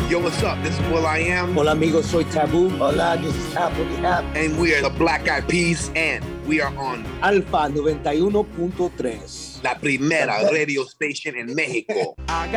Yo, what's up? This is will.i.am. Hola amigos, soy Taboo. Hola, this is Apple App. And we are the Black Eyed Peas, and we are on Alfa 91.3. la primera radio station en México.